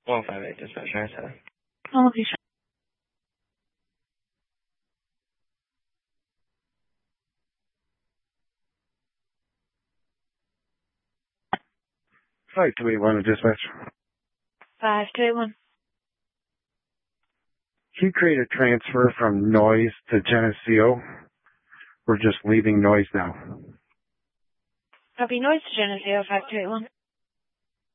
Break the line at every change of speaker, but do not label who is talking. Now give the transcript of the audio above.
158 dispatch, right, sir.
Location.
Flight 281 dispatch.
5281.
Can you create a transfer from Noise to Geneseo? We're just leaving Noise now.
Copy Noise to Geneseo 5281.